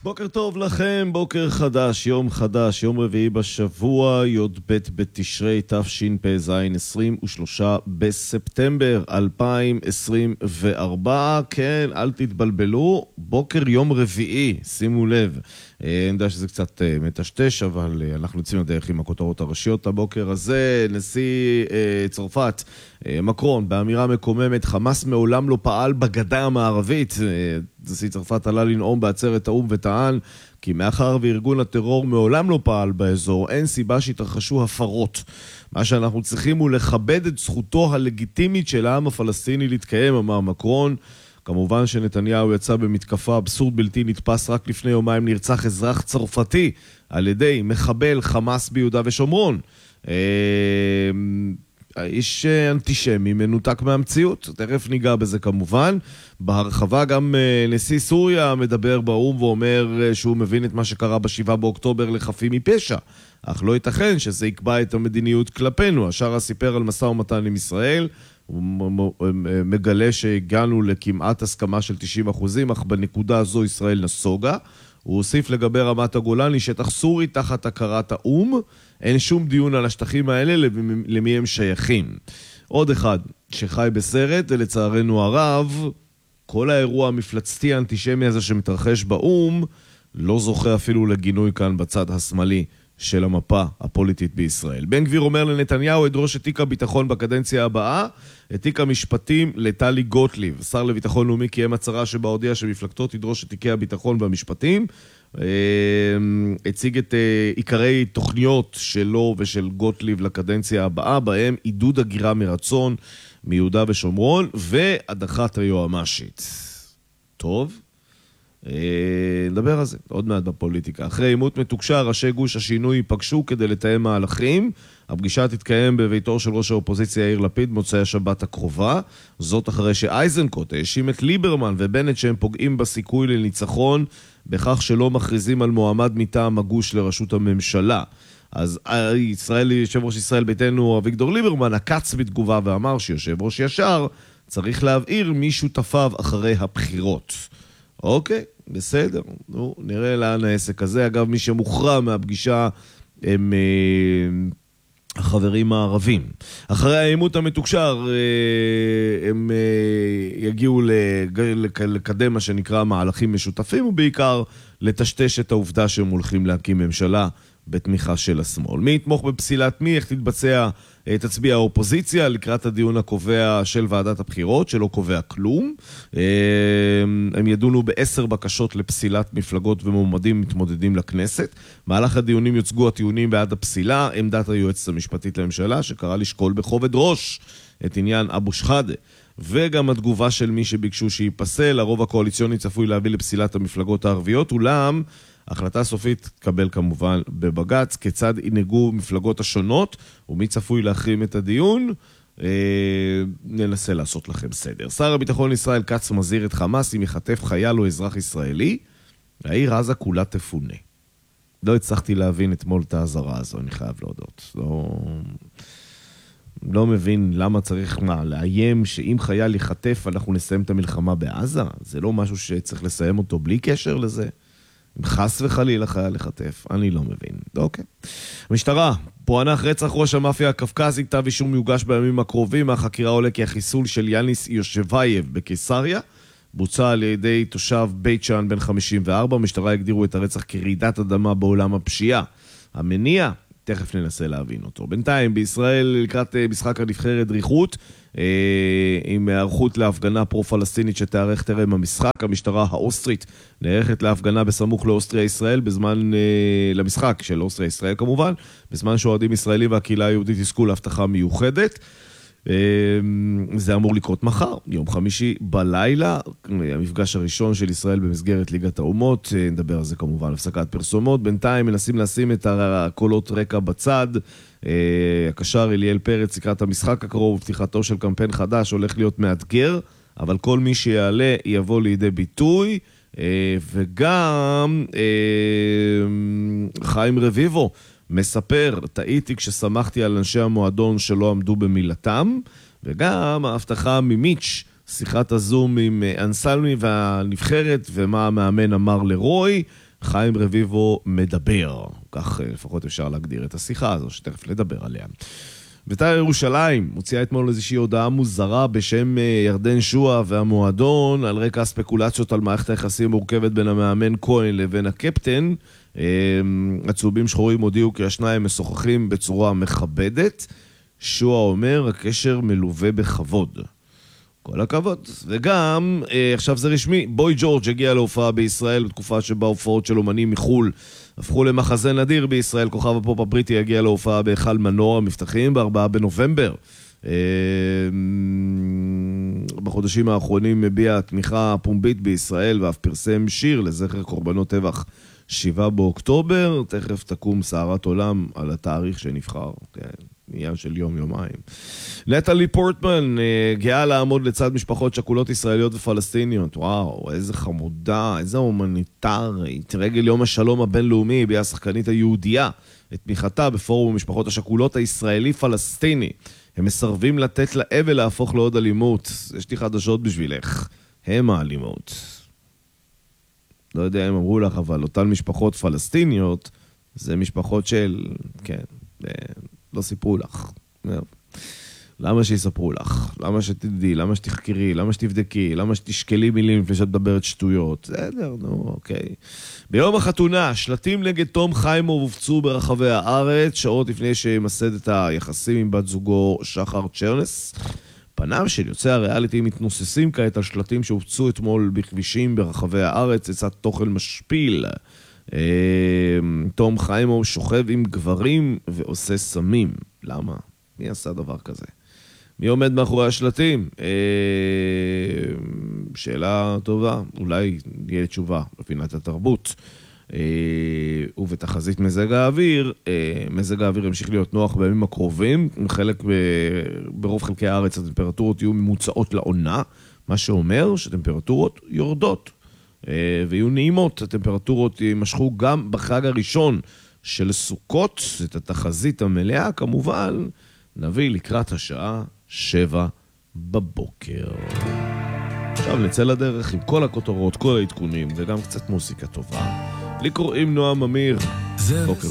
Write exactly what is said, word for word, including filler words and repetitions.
בוקר טוב לכם, בוקר חדש, יום חדש, יום רביעי בשבוע, י' ב' בתשרי תשפ"ז, עשרים ושלושה בספטמבר אלפיים עשרים וארבע. כן, אל תתבלבלו, בוקר יום רביעי, שימו לב. אני יודע שזה קצת מטשטש, אבל אנחנו יוצאים לדרך עם הכותרות הראשיות הבוקר הזה. נשיא צרפת, מקרון, באמירה מקוממת, חמאס מעולם לא פעל בגדה המערבית. נשיא צרפת עלה לנאום בעצרת האו"ם וטען כי מאחר וארגון הטרור מעולם לא פעל באזור, אין סיבה שהתרחשו הפרות. מה שאנחנו צריכים הוא לכבד את זכותו הלגיטימית של העם הפלסטיני להתקיים, אמר מקרון. כמובן שנתניהו יצא במתקפה אבסורד בלתי נתפס. רק לפני יומיים נרצח אזרח צרפתי על ידי מחבל חמאס ביהודה ושומרון. איש אנטישמי מנותק מהמציאות, תכף ניגע בזה כמובן. בהרחבה גם נשיא סוריה מדבר באו"ם ואומר שהוא מבין את מה שקרה בשבעה באוקטובר לחפים מפשע, אך לא ייתכן שזה יקבע את המדיניות כלפינו. השאר סיפר על משא ומתן עם ישראל, הוא מגלה שהגענו לכמעט הסכמה של תשעים אחוזים, אך בנקודה הזו ישראל נסוגה. הוא הוסיף לגבי רמת הגולן, שטח סורי תחת הכרת האו"ם, אין שום דיון על השטחים האלה למי הם שייכים. עוד אחד שחי בסרט, ולצערנו הרב, כל האירוע המפלצתי האנטישמי הזה שמתרחש באו"ם, לא זוכה אפילו לגינוי כאן בצד השמאלי של המפה הפוליטית בישראל. בן גביר אומר לנתניהו, אדרוש את תיק הביטחון בקדנציה הבאה, את תיק המשפטים לטלי גוטליב. שר לביטחון לאומי קיים הצהרה שבה הודיע שמפלגתו תדרוש את תיקי הביטחון במשפטים. הציג את עיקרי תוכניות שלו ושל גוטליב לקדנציה הבאה, בהם עידוד הגירה מרצון מיהודה ושומרון והדחת היועמ"שית. טוב, נדבר על זה עוד מעט בפוליטיקה. אחרי עימות מתוקשר, ראשי גוש השינוי ייפגשו כדי לתאם מהלכים. הפגישה תתקיים בביתו של ראש האופוזיציה יאיר לפיד מוצאי השבת הקרובה. זאת אחרי שאייזנקוט האשים את ליברמן ובנט שהם פוגעים בסיכוי לניצחון בכך שלא מכריזים על מועמד מטעם הגוש לראשות הממשלה. אז ישראל, יושב ראש ישראל ביתנו אביגדור ליברמן עקץ בתגובה ואמר שיושב ראש ישר צריך להבהיר מי שותפיו אחרי הבחירות. אוקיי, בסדר. נו, נראה לאן העסק הזה. אגב, מי שמוכרע מהפגישה הם אה, החברים הערבים. אחרי העימות המתוקשר, אה, הם אה, יגיעו לקדם מה שנקרא מהלכים משותפים, ובעיקר לטשטש את העובדה שהם הולכים להקים ממשלה בתמיכה של השמאל. מי יתמוך בפסילת מי? איך תתבצע, תצביע האופוזיציה לקראת הדיון הקובע של ועדת הבחירות, שלא קובע כלום. הם ידונו בעשר בקשות לפסילת מפלגות ומועמדים מתמודדים לכנסת. מהלך הדיונים יוצגו הטיעונים בעד הפסילה, עמדת היועצת המשפטית לממשלה, שקרא לשקול בכובד ראש את עניין אבו שחאדה, וגם התגובה של מי שביקשו שיפסל. הרוב הקואליציוני צפוי להביא לפסילת המפלגות הערביות, אולם החלטה סופית תקבל כמובן בבג"ץ. כיצד ינהגו מפלגות השונות ומי צפוי להחרים את הדיון, אה, ננסה לעשות לכם סדר. שר הביטחון ישראל כץ מזהיר את חמאס אם יחטף חייל או אזרח ישראלי, העיר עזה כולה תפונה. לא הצלחתי להבין אתמול את האזהרה הזו, אני חייב להודות. לא, לא מבין למה צריך מה, לאיים שאם חייל יחטף אנחנו נסיים את המלחמה בעזה. זה לא משהו שצריך לסיים אותו בלי קשר לזה. אם חס וחלילה חייל לחטף, אני לא מבין. אוקיי. המשטרה פוענח רצח ראש המאפיה הקווקזית, כתב אישום יוגש בימים הקרובים. מהחקירה עולה כי החיסול של יאניס יושבייב בקיסריה בוצע על ידי תושב בית שאן בן חמישים וארבע. המשטרה הגדירו את הרצח כרעידת אדמה בעולם הפשיעה. המניע, תכף ננסה להבין אותו. בינתיים בישראל לקראת משחק הנבחרת דריכות, עם הערכות להפגנה פרו-פלסטינית שתארך טרם המשחק. המשטרה האוסטרית נערכת להפגנה בסמוך לאוסטריה ישראל, בזמן, למשחק של אוסטריה ישראל כמובן, בזמן שאוהדים ישראלים והקהילה היהודית יזכו להבטחה מיוחדת. זה אמור לקרות מחר, יום חמישי בלילה, המפגש הראשון של ישראל במסגרת ליגת האומות. נדבר על זה כמובן, הפסקת פרסומות. בינתיים מנסים לשים את הקולות רקע בצד. הקשר אליאל פרץ לקראת המשחק הקרוב, פתיחתו של קמפיין חדש הולך להיות מאתגר, אבל כל מי שיעלה יבוא לידי ביטוי. וגם חיים רביבו מספר, טעיתי כששמחתי על אנשי המועדון שלא עמדו במילתם, וגם ההבטחה ממיץ', שיחת הזום עם אנסלמי והנבחרת, ומה המאמן אמר לרוי, חיים רביבו מדבר. כך לפחות אפשר להגדיר את השיחה הזו, שתכף לדבר עליה. בית"ר ירושלים מוציאה אתמול איזושהי הודעה מוזרה בשם ירדן שועה והמועדון, על רקע הספקולציות על מערכת היחסים מורכבת בין המאמן כהן לבין הקפטן. הצהובים שחורים הודיעו כי השניים משוחחים בצורה מכבדת. שועה אומר, הקשר מלווה בכבוד. כל הכבוד. וגם, עכשיו זה רשמי, בוי ג'ורג' הגיע להופעה בישראל בתקופה שבה הופעות של אומנים מחול הפכו למחזה נדיר בישראל. כוכב הפופ הבריטי הגיע להופעה בהיכל מנור המבטחים בארבעה בנובמבר. בחודשים האחרונים הביע תמיכה פומבית בישראל ואף פרסם שיר לזכר קורבנות טבח שבעה באוקטובר. תכף תקום סערת עולם על התאריך שנבחר. כן. עניין של יום יומיים. נטלי פורטמן גאה לעמוד לצד משפחות שכולות ישראליות ופלסטיניות. וואו, איזה חמודה, איזה הומניטרית. רגל יום השלום הבינלאומי הביאה השחקנית היהודייה את תמיכתה בפורום המשפחות השכולות הישראלי-פלסטיני. הם מסרבים לתת לאבל להפוך לעוד אלימות. יש לי חדשות בשבילך. הם האלימות. לא יודע אם אמרו לך, אבל אותן משפחות פלסטיניות זה משפחות של, כן, לא סיפרו לך. למה שיספרו לך? למה שתדעי? למה שתחקרי? למה שתבדקי? למה שתשקלי מילים לפני שאת מדברת שטויות? בסדר, נו, אוקיי. ביום החתונה, שלטים נגד תום חיימוב הופצו ברחבי הארץ, שעות לפני שמסד את היחסים עם בת זוגו שחר צ'רנס. פניו של יוצאי הריאליטי מתנוססים כעת על שלטים שהופצו אתמול בכבישים ברחבי הארץ, לצד תוכן משפיל. תום חיימוב שוכב עם גברים ועושה סמים. למה? מי עשה דבר כזה? מי עומד מאחורי השלטים? שאלה טובה. אולי יהיה תשובה בפינת התרבות. ובתחזית מזג האוויר, מזג האוויר ימשיך להיות נוח בימים הקרובים. חלק ברוב חלקי הארץ הטמפרטורות יהיו ממוצעות לעונה, מה שאומר שטמפרטורות יורדות. ויהיו נעימות. הטמפרטורות יימשכו גם בחג הראשון של סוכות. את התחזית המלאה כמובן נביא לקראת השעה שבע בבוקר. עכשיו נצא לדרך עם כל הכותרות, כל העדכונים וגם קצת מוסיקה טובה. לי קוראים נועם אמיר. בוקר